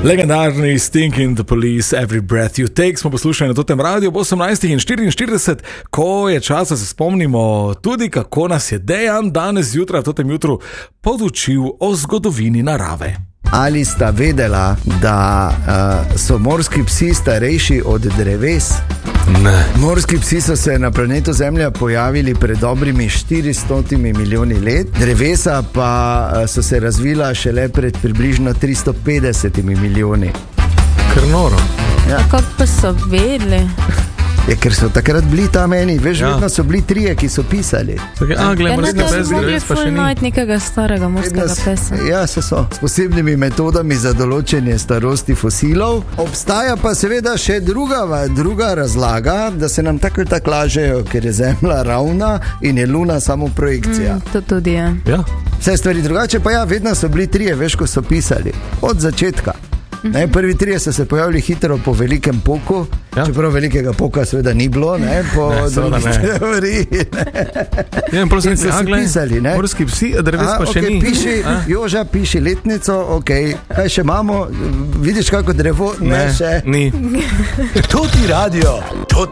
Legendarni Stinking the Police, Every Breath You Take smo poslušali na Totem Radio ob 18:44, ko je čas, da se spomnimo tudi, kako nas je Dejan danes zjutraj v Totem jutru podučil o zgodovini narave. Ali sta vedela, da so morski psi starejši od dreves? Ne. Morski psi so se na planetu Zemlja pojavili pred dobrimi 400 milijoni let, drevesa pa so se razvila šele pred približno 350 milijoni. Kar noro. Ja. Kako pa so vedeli? Je, ker so takrat bili tam eni, veš, ja. Vedno so bili trije, ki so pisali. Glej, morski pes, dreves pa še ni. Najti nekega starega morskega pesa. Ja, se so. S posebnimi metodami za določenje starosti fosilov. Obstaja pa seveda še druga razlaga, da se nam tako lažejo, ker je Zemlja ravna in je Luna samo projekcija. To tudi je. Ja. Vse stvari drugače, pa ja, vedno so bili trije, veš, ko so pisali. Od začetka. Ne, prvi trije so se pojavili hitro po velikem poku, ja. Čeprav velikega poka seveda ni bilo, ne, po drugi teoriji. Ja, in so si pisali, ne. Morski psi, dreves pa še ni. Piši, Joža, piši letnico, kaj še imamo, vidiš kako drevo, ne še. Ni. Toti radio,